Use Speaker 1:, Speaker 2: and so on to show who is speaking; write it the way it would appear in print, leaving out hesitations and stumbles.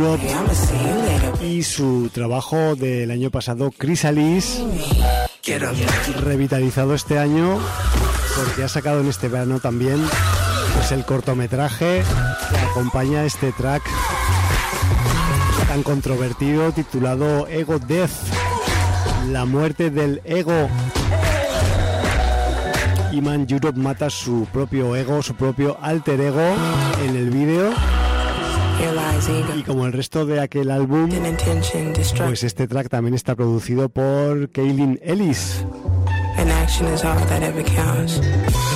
Speaker 1: y su trabajo del año pasado, Chrysalis, revitalizado este año porque ha sacado en este verano también pues el cortometraje que acompaña este track tan controvertido titulado Ego Death, la muerte del ego. Iman Europe mata su propio ego, su propio alter ego en el vídeo. Y como el resto de aquel álbum, pues este track también está producido por Kaylin Ellis.